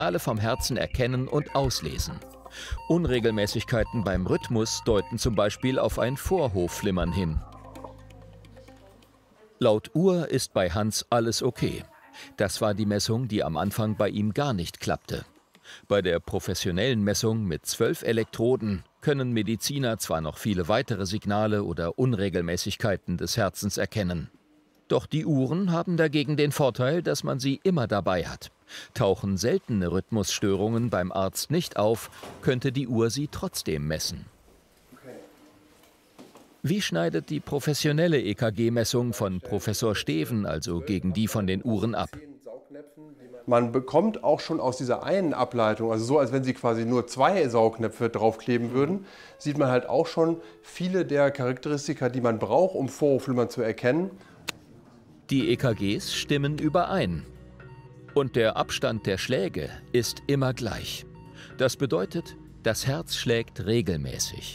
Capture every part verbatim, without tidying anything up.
alle vom Herzen erkennen und auslesen. Unregelmäßigkeiten beim Rhythmus deuten zum Beispiel auf ein Vorhofflimmern hin. Laut Uhr ist bei Hans alles okay. Das war die Messung, die am Anfang bei ihm gar nicht klappte. Bei der professionellen Messung mit zwölf Elektroden können Mediziner zwar noch viele weitere Signale oder Unregelmäßigkeiten des Herzens erkennen. Doch die Uhren haben dagegen den Vorteil, dass man sie immer dabei hat. Tauchen seltene Rhythmusstörungen beim Arzt nicht auf, könnte die Uhr sie trotzdem messen. Wie schneidet die professionelle E K G-Messung von Professor Steven also gegen die von den Uhren ab? Man bekommt auch schon aus dieser einen Ableitung, also so als wenn Sie quasi nur zwei Saugnäpfe draufkleben würden, sieht man halt auch schon viele der Charakteristika, die man braucht, um Vorhofflimmern zu erkennen. Die E K Gs stimmen überein. Und der Abstand der Schläge ist immer gleich. Das bedeutet, das Herz schlägt regelmäßig.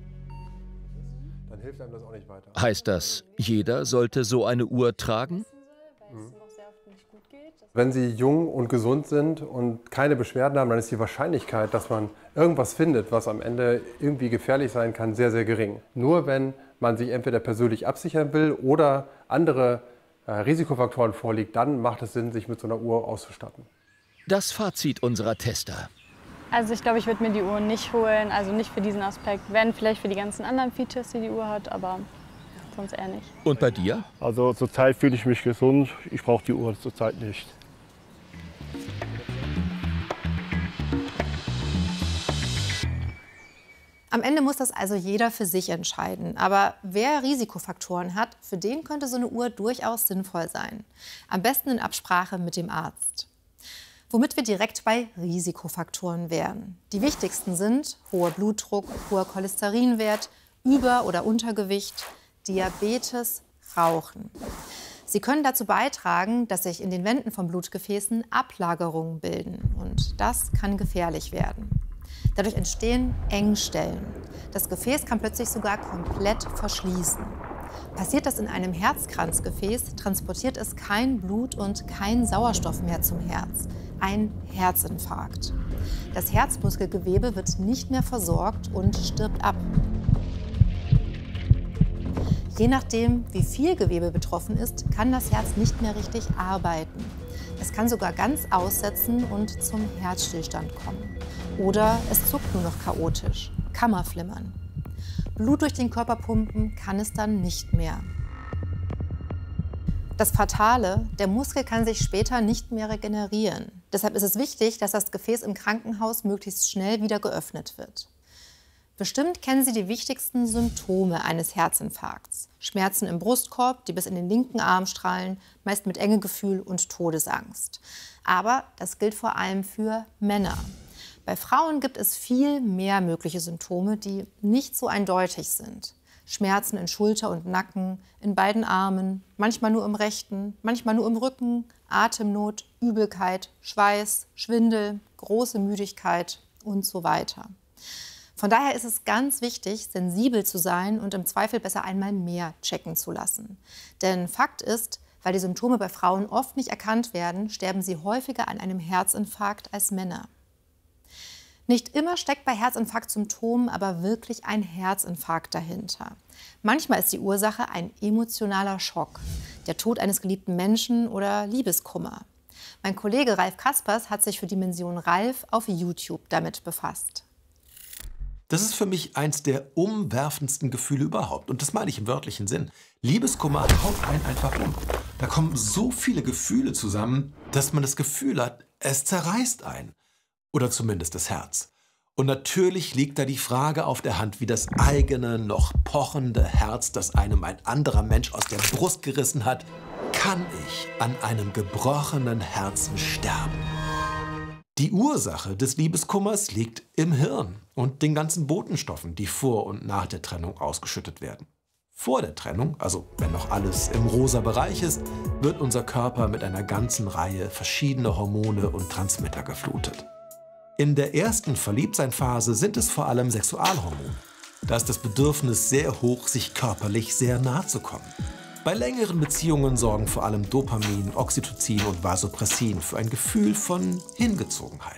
Dann hilft einem das auch nicht weiter. Heißt das, jeder sollte so eine Uhr tragen? Mhm. Wenn Sie jung und gesund sind und keine Beschwerden haben, dann ist die Wahrscheinlichkeit, dass man irgendwas findet, was am Ende irgendwie gefährlich sein kann, sehr, sehr gering. Nur wenn man sich entweder persönlich absichern will oder andere Risikofaktoren vorliegt, dann macht es Sinn, sich mit so einer Uhr auszustatten. Das Fazit unserer Tester. Also ich glaube, ich würde mir die Uhr nicht holen, also nicht für diesen Aspekt. Wenn, vielleicht für die ganzen anderen Features, die die Uhr hat, aber sonst eher nicht. Und bei dir? Also zurzeit fühle ich mich gesund, ich brauche die Uhr zurzeit nicht. Am Ende muss das also jeder für sich entscheiden. Aber wer Risikofaktoren hat, für den könnte so eine Uhr durchaus sinnvoll sein. Am besten in Absprache mit dem Arzt. Womit wir direkt bei Risikofaktoren wären. Die wichtigsten sind hoher Blutdruck, hoher Cholesterinwert, Über- oder Untergewicht, Diabetes, Rauchen. Sie können dazu beitragen, dass sich in den Wänden von Blutgefäßen Ablagerungen bilden. Und das kann gefährlich werden. Dadurch entstehen Engstellen. Das Gefäß kann plötzlich sogar komplett verschließen. Passiert das in einem Herzkranzgefäß, transportiert es kein Blut und kein Sauerstoff mehr zum Herz. Ein Herzinfarkt. Das Herzmuskelgewebe wird nicht mehr versorgt und stirbt ab. Je nachdem, wie viel Gewebe betroffen ist, kann das Herz nicht mehr richtig arbeiten. Es kann sogar ganz aussetzen und zum Herzstillstand kommen. Oder es zuckt nur noch chaotisch, Kammerflimmern. Blut durch den Körper pumpen kann es dann nicht mehr. Das Fatale, der Muskel kann sich später nicht mehr regenerieren. Deshalb ist es wichtig, dass das Gefäß im Krankenhaus möglichst schnell wieder geöffnet wird. Bestimmt kennen Sie die wichtigsten Symptome eines Herzinfarkts. Schmerzen im Brustkorb, die bis in den linken Arm strahlen, meist mit Engegefühl und Todesangst. Aber das gilt vor allem für Männer. Bei Frauen gibt es viel mehr mögliche Symptome, die nicht so eindeutig sind. Schmerzen in Schulter und Nacken, in beiden Armen, manchmal nur im rechten, manchmal nur im Rücken, Atemnot, Übelkeit, Schweiß, Schwindel, große Müdigkeit und so weiter. Von daher ist es ganz wichtig, sensibel zu sein und im Zweifel besser einmal mehr checken zu lassen. Denn Fakt ist, weil die Symptome bei Frauen oft nicht erkannt werden, sterben sie häufiger an einem Herzinfarkt als Männer. Nicht immer steckt bei Herzinfarktsymptomen aber wirklich ein Herzinfarkt dahinter. Manchmal ist die Ursache ein emotionaler Schock, der Tod eines geliebten Menschen oder Liebeskummer. Mein Kollege Ralf Kaspers hat sich für Dimension Ralf auf YouTube damit befasst. Das ist für mich eins der umwerfendsten Gefühle überhaupt. Und das meine ich im wörtlichen Sinn. Liebeskummer haut einen einfach um. Da kommen so viele Gefühle zusammen, dass man das Gefühl hat, es zerreißt einen. Oder zumindest das Herz. Und natürlich liegt da die Frage auf der Hand, wie das eigene, noch pochende Herz, das einem ein anderer Mensch aus der Brust gerissen hat, kann ich an einem gebrochenen Herzen sterben? Die Ursache des Liebeskummers liegt im Hirn und den ganzen Botenstoffen, die vor und nach der Trennung ausgeschüttet werden. Vor der Trennung, also wenn noch alles im rosa Bereich ist, wird unser Körper mit einer ganzen Reihe verschiedener Hormone und Transmitter geflutet. In der ersten Verliebtsein-Phase sind es vor allem Sexualhormone. Da ist das Bedürfnis sehr hoch, sich körperlich sehr nahe zu kommen. Bei längeren Beziehungen sorgen vor allem Dopamin, Oxytocin und Vasopressin für ein Gefühl von Hingezogenheit.